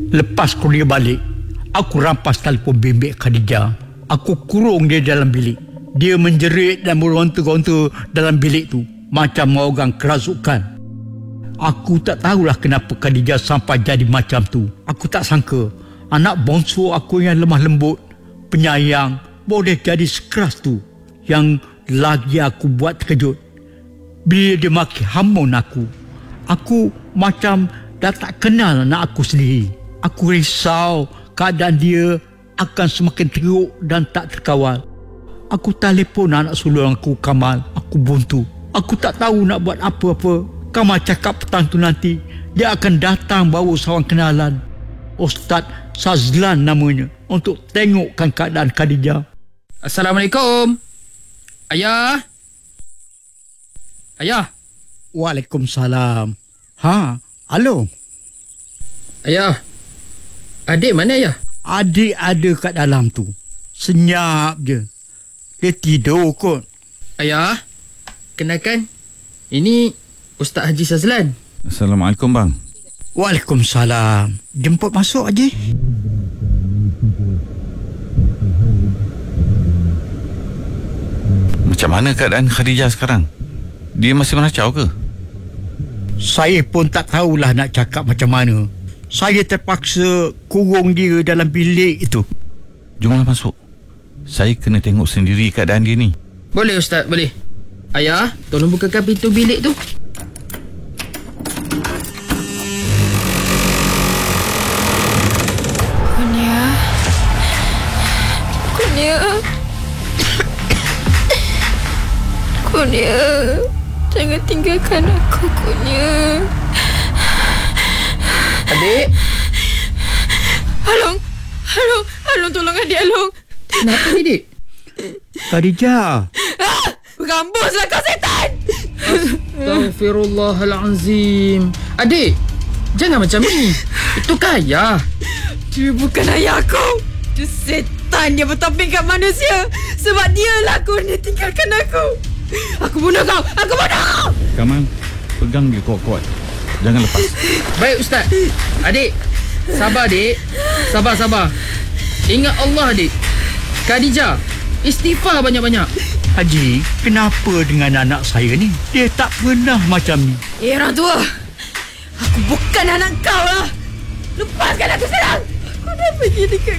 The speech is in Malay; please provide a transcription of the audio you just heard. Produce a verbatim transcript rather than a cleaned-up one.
Lepas kuliah balik, aku rampas telefon bimbit Khadijah. Aku kurung dia dalam bilik. Dia menjerit dan meronta-ronta dalam bilik tu macam orang kerasukan. Aku tak tahulah kenapa Khadijah sampai jadi macam tu. Aku tak sangka anak bongsu aku yang lemah lembut, penyayang, boleh jadi sekeras tu. Yang lagi aku buat terkejut, bila dia maki hamun aku, aku macam dah tak kenal anak aku sendiri. Aku risau keadaan dia akan semakin teruk dan tak terkawal. Aku telefon anak sulung aku, Kamal. Aku buntu. Aku tak tahu nak buat apa-apa. Kamal cakap petang tu nanti dia akan datang bawa seorang kenalan, Ustaz Sazlan namanya, untuk tengokkan keadaan Khadijah. Assalamualaikum. Ayah. Ayah. Waalaikumsalam. Ha, halo. Ayah. Adik mana ayah? Adik ada kat dalam tu. Senyap je. Dia tidur kot. Ayah, kenalkan, ini Ustaz Haji Sazlan. Assalamualaikum bang. Waalaikumsalam. Jemput masuk Haji. Macam mana keadaan Khadijah sekarang? Dia masih meracau ke? Saya pun tak tahulah nak cakap macam mana. Saya terpaksa kurung dia dalam bilik itu. Jomlah masuk. Saya kena tengok sendiri keadaan dia ni. Boleh Ustaz, boleh. Ayah, tolong bukakan pintu bilik tu. Kunia. Kunia. Kunia. Jangan tinggalkan aku, Kunia. Adik. Along. Along. Along, tolong adik, Along. Kenapa ni, Dik? Khadijah. Ah! Berambuslah kau setan! Astaghfirullahalazim. Adik, jangan macam ni. Itu kan ayah. Dia bukan ayah aku. Dia setan, dia bertopeng kat manusia. Sebab dialah kau ni tinggalkan aku. Aku bunuh kau. Aku bunuh kau. Kamal, pegang dia kuat-kuat. Jangan lepas. Baik Ustaz. Adik, sabar Dik. Sabar-sabar. Ingat Allah Dik. Khadijah, istighfar banyak-banyak. Haji, kenapa dengan anak saya ni? Dia tak pernah macam ni. Eh, orang tua. Aku bukan anak kau lah. Lepaskan aku sekarang. Aku dah pergi dekat